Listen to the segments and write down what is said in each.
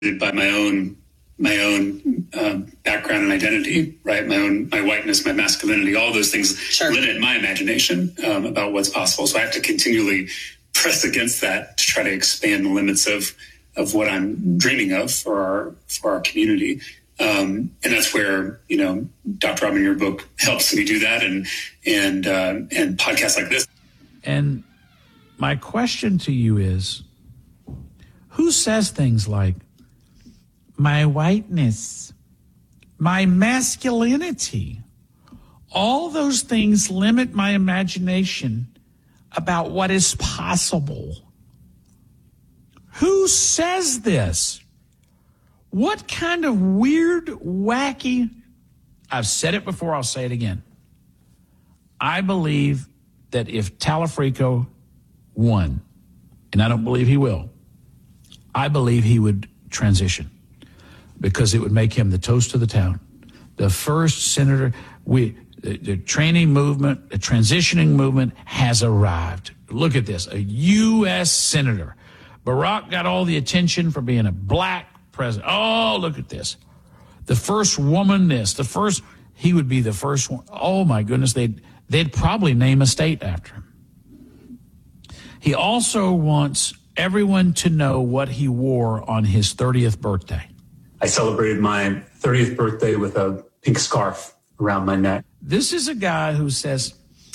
by my own background and identity, right? My whiteness, my masculinity, all those things limit my imagination about what's possible. So I have to continually press against that to try to expand the limits of what I'm dreaming of for our community. And that's where, Dr. Robin, your book helps me do that, and podcasts like this. And my question to you is, who says things like, my whiteness, my masculinity, all those things limit my imagination about what is possible? Who says this? What kind of weird, wacky... I've said it before, I'll say it again. I believe that if Talafrico won, and I don't believe he will, I believe he would transition, because it would make him the toast of the town. The first senator, the training movement, the transitioning movement has arrived. Look at this, a U.S. senator. Barack got all the attention for being a black president. Oh, look at this. The first woman he would be the first one. Oh my goodness, they'd probably name a state after him. He also wants everyone to know what he wore on his 30th birthday. I celebrated my 30th birthday with a pink scarf around my neck. This is a guy who says,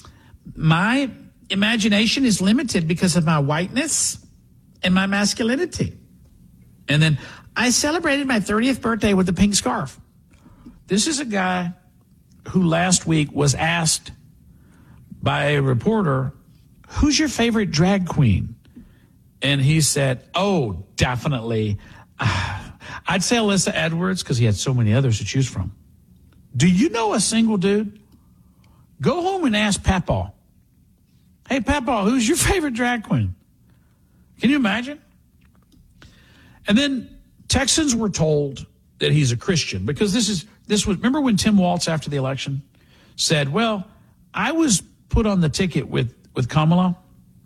my imagination is limited because of my whiteness and my masculinity. And then I celebrated my 30th birthday with a pink scarf. This is a guy who last week was asked by a reporter, who's your favorite drag queen? And he said, oh, definitely. I'd say Alyssa Edwards, because he had so many others to choose from. Do you know a single dude? Go home and ask Papaw. Hey, Papaw, who's your favorite drag queen? Can you imagine? And then Texans were told that he's a Christian, because this was, remember when Tim Walz after the election said, well, I was put on the ticket with Kamala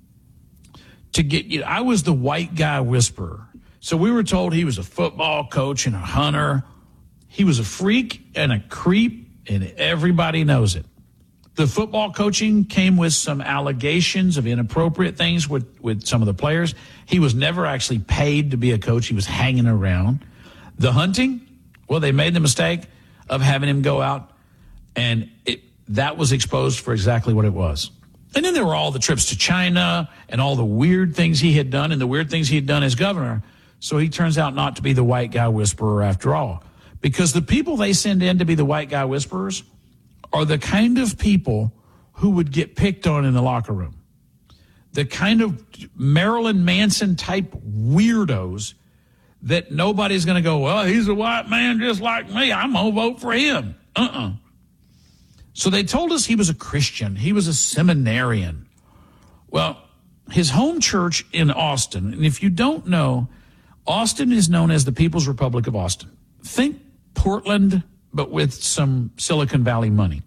to get, I was the white guy whisperer. So we were told he was a football coach and a hunter. He was a freak and a creep, and everybody knows it. The football coaching came with some allegations of inappropriate things with some of the players. He was never actually paid to be a coach. He was hanging around. The hunting, well, they made the mistake of having him go out, and that was exposed for exactly what it was. And then there were all the trips to China and all the weird things he had done and the weird things he had done as governor. So he turns out not to be the white guy whisperer after all. Because the people they send in to be the white guy whisperers are the kind of people who would get picked on in the locker room. The kind of Marilyn Manson type weirdos that nobody's going to go, well, he's a white man just like me, I'm going to vote for him. So they told us he was a Christian. He was a seminarian. Well, his home church in Austin, and if you don't know, Austin is known as the People's Republic of Austin. Think Portland, but with some Silicon Valley money.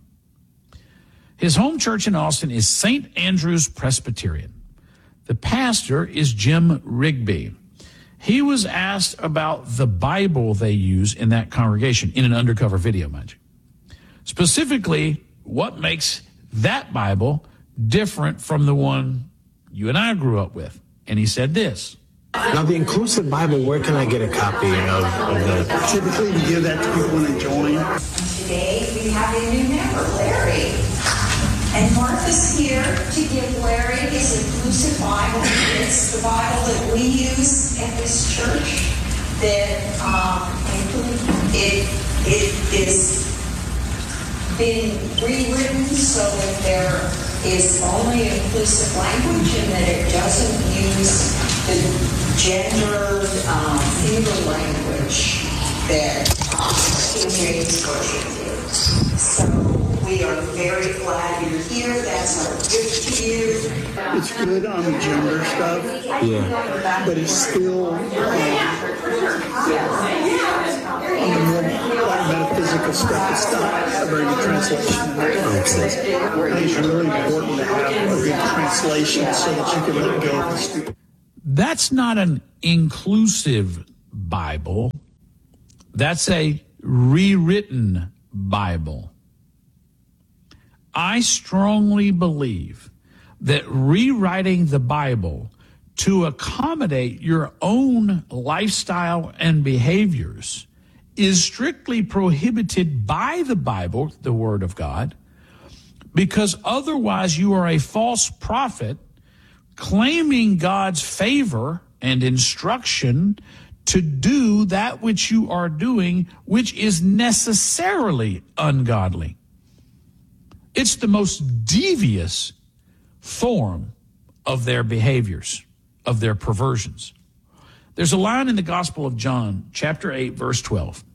His home church in Austin is St. Andrew's Presbyterian. The pastor is Jim Rigby. He was asked about the Bible they use in that congregation in an undercover video, mind you. Specifically, what makes that Bible different from the one you and I grew up with. And he said this. Now, the Inclusive Bible, where can I get a copy of that? Typically, we give that to people when they join. Today, we have a new member, Larry. And Martha's here to give Larry his Inclusive Bible. It's the Bible that we use at this church. That it is been rewritten so that there is only inclusive language and that it doesn't use the gendered feudal language that King James Version is. So we are very glad you're here. That's our gift to you. It's good on the gender stuff, but it's still on the more metaphysical stuff. It's not a very good translation. I think it's really important to have a good translation so that you can let go of the stupid. That's not an inclusive Bible. That's a rewritten Bible. I strongly believe that rewriting the Bible to accommodate your own lifestyle and behaviors is strictly prohibited by the Bible, the Word of God, because otherwise you are a false prophet claiming God's favor and instruction to do that which you are doing, which is necessarily ungodly. It's the most devious form of their behaviors, of their perversions. There's a line in the Gospel of John, chapter 8, verse 12.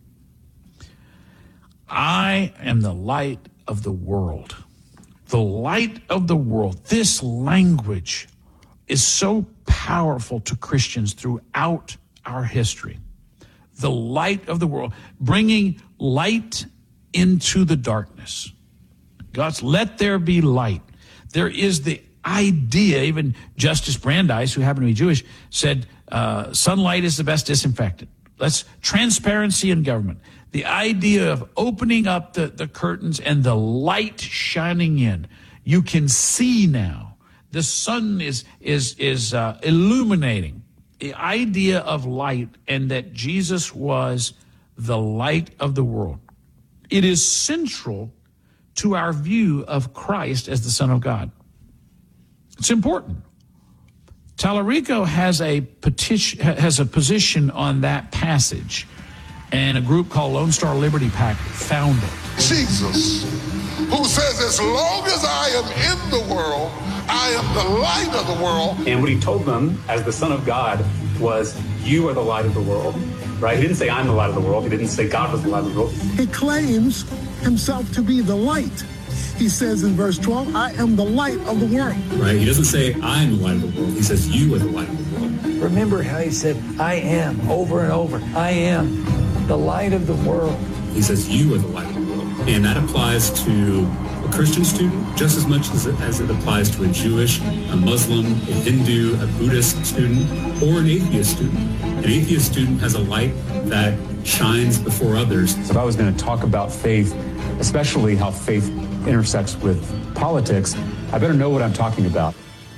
I am the light of the world. The light of the world. This language is so powerful to Christians throughout our history. The light of the world, bringing light into the darkness. God's let there be light. There is the idea, even Justice Brandeis, who happened to be Jewish, said sunlight is the best disinfectant. That's transparency in government. The idea of opening up the curtains and the light shining in. You can see now. The sun is illuminating. The idea of light, and that Jesus was the light of the world. It is central to our view of Christ as the Son of God. It's important. Tallarico has a position on that passage, and a group called Lone Star Liberty PAC found it. Jesus, who says, as long as I am in the world, I am the light of the world. And what he told them as the Son of God was, you are the light of the world, right? He didn't say, I'm the light of the world. He didn't say God was the light of the world. He claims himself to be the light. He says in verse 12, I am the light of the world. Right? He doesn't say, I'm the light of the world. He says, you are the light of the world. Remember how he said, I am, over and over. I am the light of the world. He says, you are the light of the world. And that applies to a Christian student just as much as it applies to a Jewish, a Muslim, a Hindu, a Buddhist student, or an atheist student. An atheist student has a light that shines before others. If I was going to talk about faith, especially how faith intersects with politics, I better know what I'm talking about.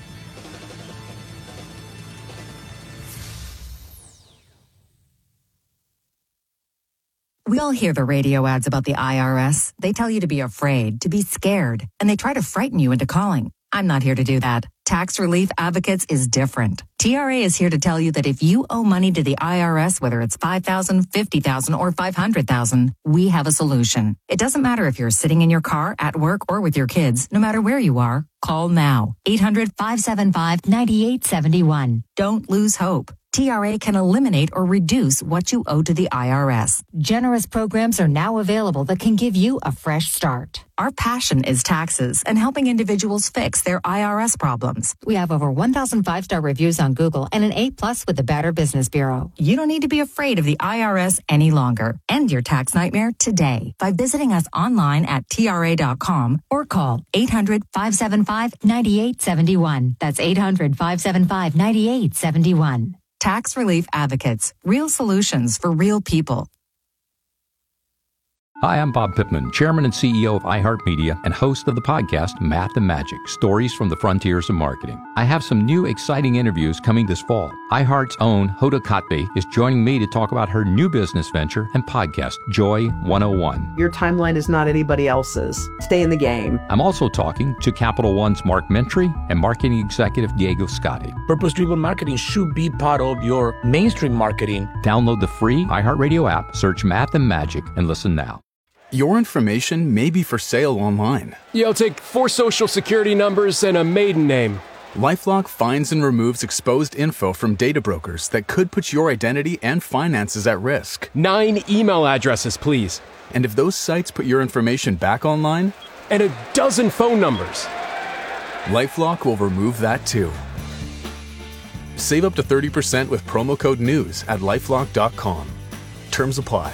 We all hear the radio ads about the IRS. They tell you to be afraid, to be scared, and they try to frighten you into calling. I'm not here to do that. Tax Relief Advocates is different. TRA is here to tell you that if you owe money to the IRS, whether it's $5,000, $50,000, or $500,000, we have a solution. It doesn't matter if you're sitting in your car, at work, or with your kids. No matter where you are, call now. 800-575-9871. Don't lose hope. TRA can eliminate or reduce what you owe to the IRS. Generous programs are now available that can give you a fresh start. Our passion is taxes and helping individuals fix their IRS problems. We have over 1,000 5-star reviews on Google and an A+ with the Better Business Bureau. You don't need to be afraid of the IRS any longer. End your tax nightmare today by visiting us online at TRA.com or call 800-575-9871. That's 800-575-9871. Tax Relief Advocates. Real solutions for real people. Hi, I'm Bob Pittman, Chairman and CEO of iHeartMedia and host of the podcast Math and Magic, Stories from the Frontiers of Marketing. I have some new exciting interviews coming this fall. iHeart's own Hoda Kotb is joining me to talk about her new business venture and podcast, Joy 101. Your timeline is not anybody else's. Stay in the game. I'm also talking to Capital One's Mark Mentry and marketing executive Diego Scotti. Purpose-driven marketing should be part of your mainstream marketing. Download the free iHeartRadio app, search Math and Magic, and listen now. Your information may be for sale online. Yeah, I'll take 4 social security numbers and a maiden name. LifeLock finds and removes exposed info from data brokers that could put your identity and finances at risk. 9 email addresses, please. And if those sites put your information back online? And a dozen phone numbers. LifeLock will remove that too. Save up to 30% with promo code NEWS at LifeLock.com. Terms apply.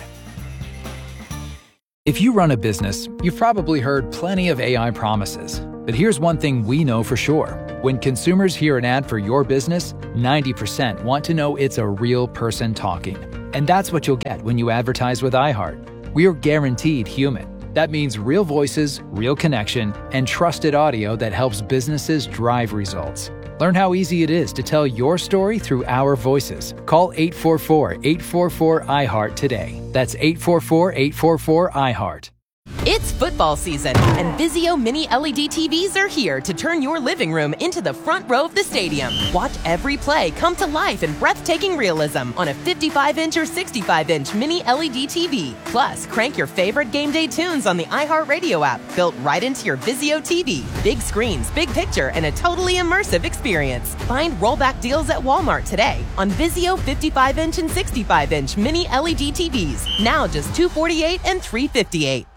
If you run a business, you've probably heard plenty of AI promises. But here's one thing we know for sure. When consumers hear an ad for your business, 90% want to know it's a real person talking. And that's what you'll get when you advertise with iHeart. We're guaranteed human. That means real voices, real connection, and trusted audio that helps businesses drive results. Learn how easy it is to tell your story through our voices. Call 844-844-iHeart today. That's 844-844-iHeart. It's football season, and Vizio Mini LED TVs are here to turn your living room into the front row of the stadium. Watch every play come to life in breathtaking realism on a 55-inch or 65-inch Mini LED TV. Plus, crank your favorite game day tunes on the iHeartRadio app, built right into your Vizio TV. Big screens, big picture, and a totally immersive experience. Find rollback deals at Walmart today on Vizio 55-inch and 65-inch Mini LED TVs. Now just $248 and $358.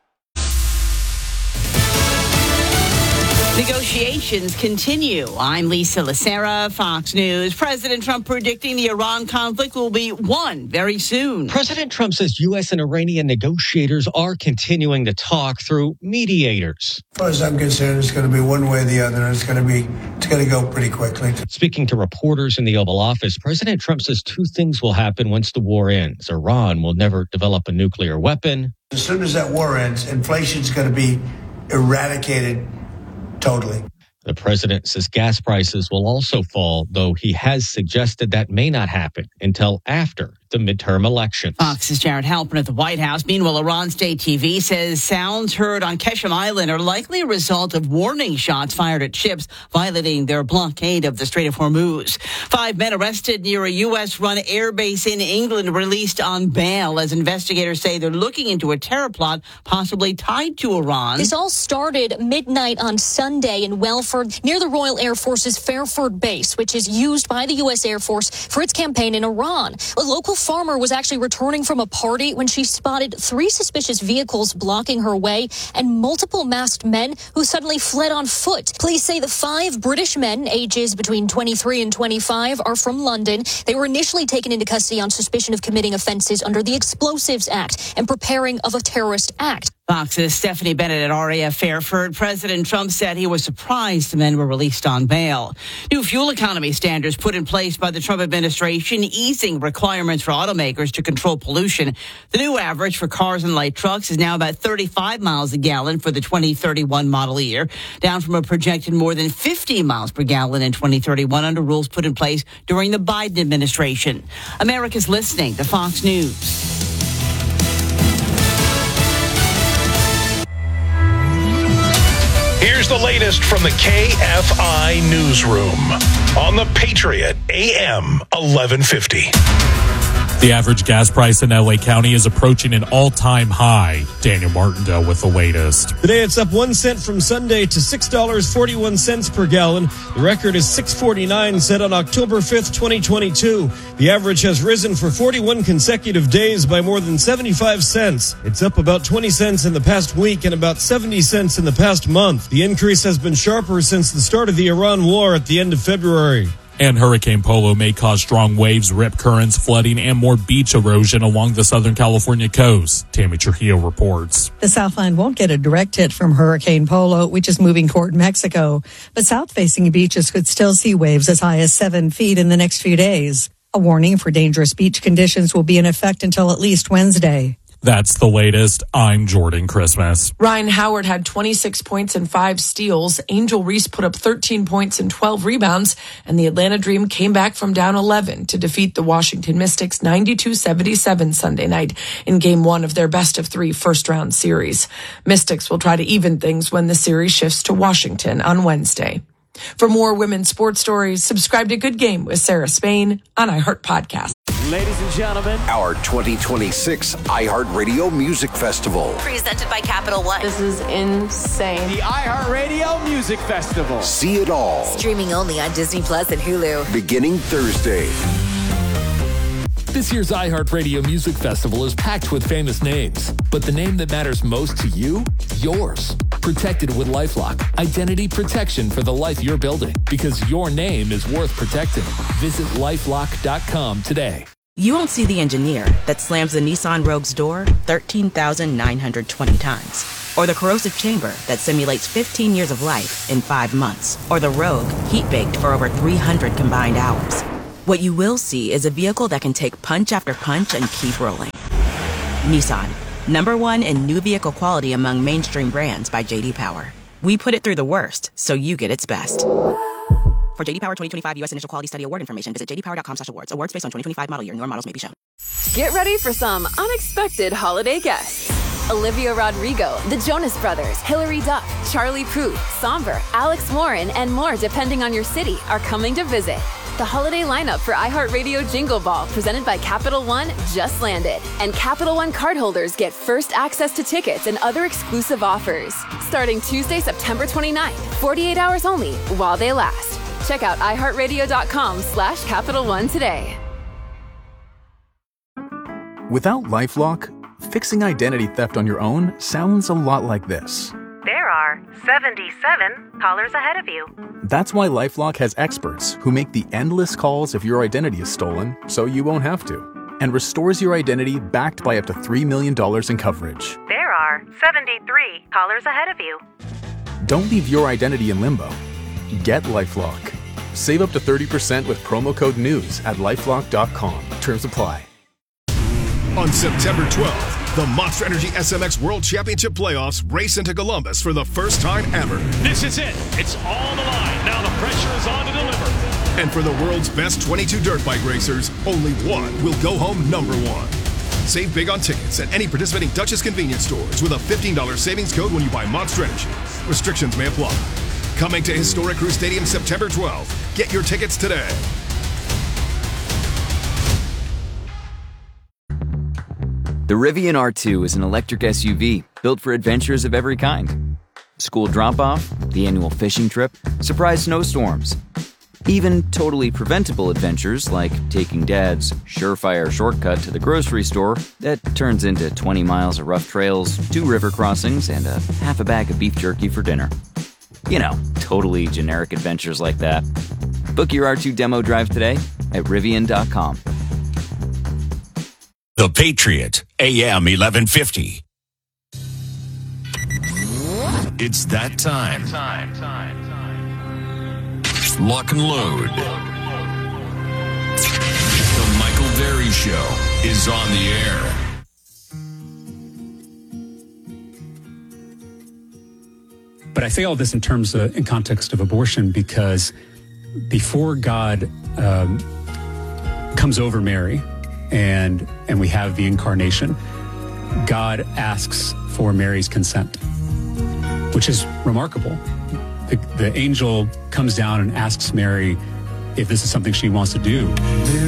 Negotiations continue. I'm Lisa Lacera, Fox News. President Trump predicting the Iran conflict will be won very soon. President Trump says U.S. and Iranian negotiators are continuing to talk through mediators. As far as I'm concerned, it's going to be one way or the other. It's going to go pretty quickly. Speaking to reporters in the Oval Office, President Trump says two things will happen once the war ends. Iran will never develop a nuclear weapon. As soon as that war ends, inflation's going to be eradicated totally. The president says gas prices will also fall, though he has suggested that may not happen until after the midterm elections. Fox's Jared Halpern at the White House. Meanwhile, Iran State TV says sounds heard on Qeshm Island are likely a result of warning shots fired at ships violating their blockade of the Strait of Hormuz. 5 men arrested near a U.S.-run airbase in England released on bail as investigators say they're looking into a terror plot possibly tied to Iran. This all started midnight on Sunday in Welford, near the Royal Air Force's Fairford base, which is used by the U.S. Air Force for its campaign in Iran. A local farmer was actually returning from a party when she spotted 3 suspicious vehicles blocking her way and multiple masked men who suddenly fled on foot. Police say the 5 British men, ages between 23 and 25, are from London. They were initially taken into custody on suspicion of committing offenses under the Explosives Act and preparing of a terrorist act. Fox's Stephanie Bennett at RAF Fairford. President Trump said he was surprised the men were released on bail. New fuel economy standards put in place by the Trump administration, easing requirements for automakers to control pollution. The new average for cars and light trucks is now about 35 miles a gallon for the 2031 model year, down from a projected more than 50 miles per gallon in 2031 under rules put in place during the Biden administration. America's listening to Fox News. Here's the latest from the KFI Newsroom on the Patriot AM 1150. The average gas price in LA County is approaching an all-time high. Daniel Martindale with the latest. Today it's up 1 cent from Sunday to $6.41 per gallon. The record is $6.49 set on October 5th, 2022. The average has risen for 41 consecutive days by more than 75 cents. It's up about 20 cents in the past week and about 70 cents in the past month. The increase has been sharper since the start of the Iran war at the end of February. And Hurricane Polo may cause strong waves, rip currents, flooding, and more beach erosion along the Southern California coast. Tammy Trujillo reports. The Southland won't get a direct hit from Hurricane Polo, which is moving toward Mexico. But south-facing beaches could still see waves as high as 7 feet in the next few days. A warning for dangerous beach conditions will be in effect until at least Wednesday. That's the latest. I'm Jordan Christmas. Ryan Howard had 26 points and 5 steals. Angel Reese put up 13 points and 12 rebounds. And the Atlanta Dream came back from down 11 to defeat the Washington Mystics 92-77 Sunday night in Game 1 of their best-of-3 first-round series. Mystics will try to even things when the series shifts to Washington on Wednesday. For more women's sports stories, subscribe to Good Game with Sarah Spain on iHeart Podcast. Ladies and gentlemen, our 2026 iHeartRadio Music Festival. Presented by Capital One. This is insane. The iHeartRadio Music Festival. See it all. Streaming only on Disney Plus and Hulu. Beginning Thursday. This year's iHeartRadio Music Festival is packed with famous names, but the name that matters most to you, yours. Protected with LifeLock. Identity protection for the life you're building, because your name is worth protecting. Visit LifeLock.com today. You won't see the engineer that slams the Nissan Rogue's door 13,920 times. Or the corrosive chamber that simulates 15 years of life in 5 months. Or the Rogue heat-baked for over 300 combined hours. What you will see is a vehicle that can take punch after punch and keep rolling. Nissan, #1 in new vehicle quality among mainstream brands by J.D. Power. We put it through the worst, so you get its best. For J.D. Power 2025 U.S. Initial Quality Study Award information, visit jdpower.com/awards. Awards based on 2025 model year. Newer models may be shown. Get ready for some unexpected holiday guests. Olivia Rodrigo, the Jonas Brothers, Hilary Duff, Charlie Puth, Somber, Alex Warren, and more depending on your city are coming to visit. The holiday lineup for iHeartRadio Jingle Ball, presented by Capital One, just landed. And Capital One cardholders get first access to tickets and other exclusive offers. Starting Tuesday, September 29th, 48 hours only, while they last. Check out iHeartRadio.com/Capital One today. Without LifeLock, fixing identity theft on your own sounds a lot like this. There are 77 callers ahead of you. That's why LifeLock has experts who make the endless calls if your identity is stolen, so you won't have to, and restores your identity backed by up to $3 million in coverage. There are 73 callers ahead of you. Don't leave your identity in limbo. Get LifeLock. Save up to 30% with promo code NEWS at LifeLock.com. Terms apply. On September 12th, the Monster Energy SMX World Championship Playoffs race into Columbus for the first time ever. This is it. It's all the line. Now the pressure is on to deliver. And for the world's best 22 dirt bike racers, only one will go home #1. Save big on tickets at any participating Dutchess convenience stores with a $15 savings code when you buy Monster Energy. Restrictions may apply. Coming to Historic Crew Stadium September 12th. Get your tickets today. The Rivian R2 is an electric SUV built for adventures of every kind. School drop-off, the annual fishing trip, surprise snowstorms. Even totally preventable adventures like taking Dad's surefire shortcut to the grocery store that turns into 20 miles of rough trails, 2 river crossings, and a half a bag of beef jerky for dinner. You know, totally generic adventures like that. Book your R2 demo drive today at Rivian.com. The Patriot, AM 1150. It's that time. Lock and load. The Michael Berry Show is on the air. But I say all this in context of abortion because before God comes over Mary, and we have the incarnation, God asks for Mary's consent, which is remarkable. The angel comes down and asks Mary if this is something she wants to do.